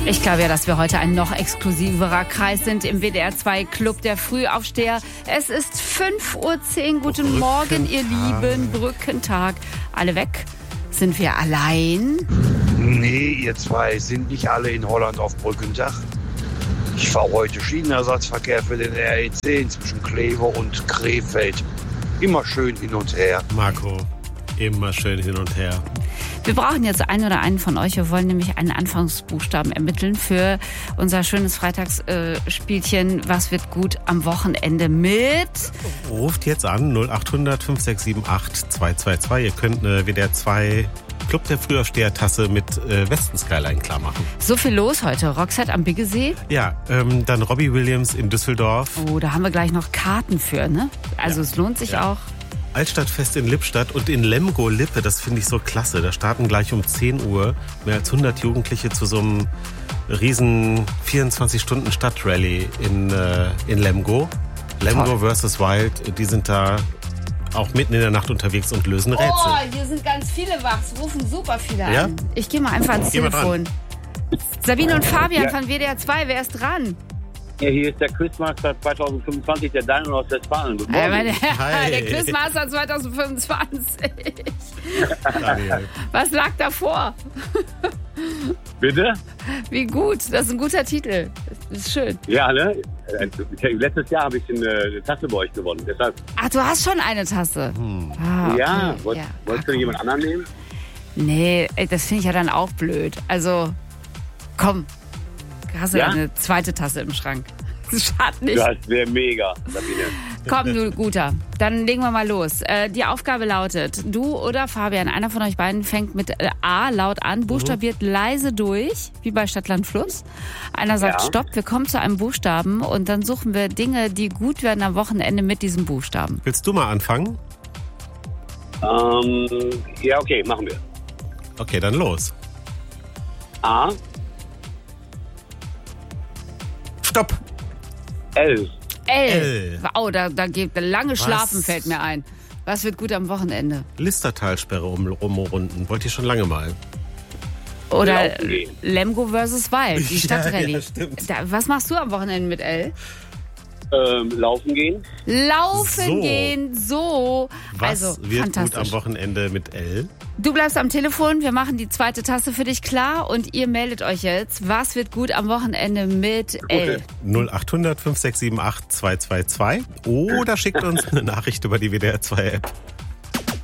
Ich glaube ja, dass wir heute ein noch exklusiverer Kreis sind im WDR 2 Club der Frühaufsteher. Es ist 5:10 Uhr. Guten Morgen, ihr Lieben. Brückentag. Alle weg? Sind wir allein? Nee, ihr zwei sind nicht alle in Holland auf Brückentag. Ich fahre heute Schienenersatzverkehr für den RE10 zwischen Kleve und Krefeld. Immer schön hin und her. Marco, immer schön hin und her. Wir brauchen jetzt einen oder einen von euch. Wir wollen nämlich einen Anfangsbuchstaben ermitteln für unser schönes Freitagsspielchen. Was wird gut am Wochenende mit? Ruft jetzt an 0800 5678 222. Ihr könnt eine WDR 2 Club der Frühaufsteher-Tasse mit Westen Skyline klar machen. So viel los heute. Roxette am Biggesee. Ja, dann Robbie Williams in Düsseldorf. Oh, da haben wir gleich noch Karten für, ne? Also es lohnt sich auch. Altstadtfest in Lippstadt und in Lemgo-Lippe, das finde ich so klasse. Da starten gleich um 10 Uhr mehr als 100 Jugendliche zu so einem riesen 24-Stunden-Stadtrally in Lemgo. Lemgo versus Wild, die sind da auch mitten in der Nacht unterwegs und lösen Rätsel. Oh, hier sind ganz viele wach. Es rufen super viele Ja? an. Ich gehe mal einfach ans Telefon. Sabine und Fabian von WDR 2, wer ist dran? Ja, hier ist der Quizmaster 2025, der Daniel aus Westfalen. Guten Morgen. Der Quizmaster 2025. Was lag davor? Bitte? Wie gut, das ist ein guter Titel. Das ist schön. Ja, ne? Letztes Jahr habe ich eine Tasse bei euch gewonnen. Deshalb. Ach, du hast schon eine Tasse. Ah, okay. Ja, wolltest du jemand anderen nehmen? Nee, das finde ich ja dann auch blöd. Also, komm. Hast du eine zweite Tasse im Schrank? Das schadet nicht. Das wäre mega, Sabine. Komm, du Guter. Dann legen wir mal los. Die Aufgabe lautet, du oder Fabian, einer von euch beiden fängt mit A laut an, buchstabiert leise durch, wie bei Stadt, Land, Fluss. Einer sagt Stopp, wir kommen zu einem Buchstaben und dann suchen wir Dinge, die gut werden am Wochenende mit diesem Buchstaben. Willst du mal anfangen? Ja, okay, machen wir. Okay, dann los. A. Stopp! L. L. Oh, da geht lange Schlafen, fällt mir ein. Was wird gut am Wochenende? Listertalsperre umrunden. Wollte ich schon lange mal. Oder Lemgo versus Wild, die Stadtrallye. Ja, stimmt. Was machst du am Wochenende mit L? Laufen gehen. Laufen gehen, so. Was also, wird fantastisch. gut am Wochenende mit L? Du bleibst am Telefon, wir machen die zweite Tasse für dich klar und ihr meldet euch jetzt. Was wird gut am Wochenende mit L? 0800 5678 222 oder schickt uns eine Nachricht über die WDR 2 App.